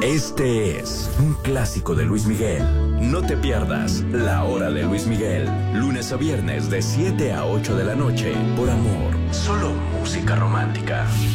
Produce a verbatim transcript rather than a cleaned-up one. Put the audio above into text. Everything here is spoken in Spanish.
Este es un clásico de Luis Miguel. No te pierdas La Hora de Luis Miguel, lunes a viernes de siete a ocho de la noche, por Amor. Solo música romántica.